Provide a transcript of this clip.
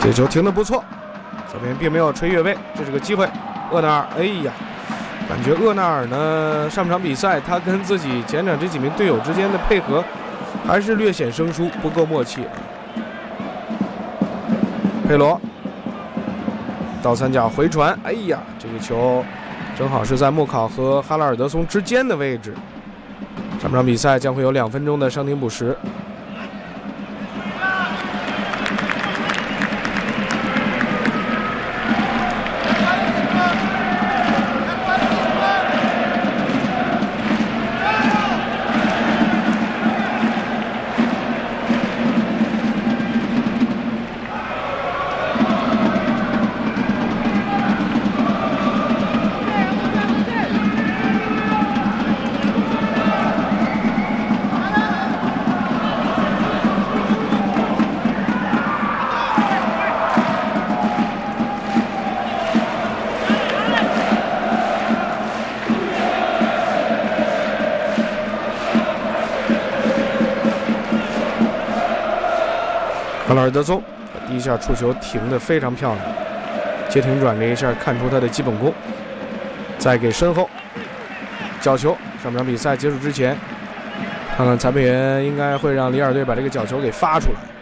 这球停得不错，这边并没有吹越位，这是个机会。厄纳尔，哎呀，感觉厄纳尔呢，上场比赛他跟自己前场这几名队友之间的配合还是略显生疏，不够默契。佩罗倒三角回传，哎呀，这个球正好是在莫考和哈拉尔德松之间的位置。上场比赛将会有2分钟的伤停补时。哈拉尔德松第一下触球停得非常漂亮，接停转这一下看出他的基本功。再给身后角球，上场比赛结束之前，看看裁判员应该会让里尔队把这个角球给发出来。